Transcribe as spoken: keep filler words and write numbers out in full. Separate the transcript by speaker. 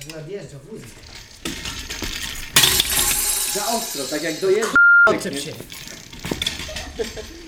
Speaker 1: że nadjeżdża wózek.
Speaker 2: Za ostro, tak jak dojeżdża.
Speaker 1: Odczep się.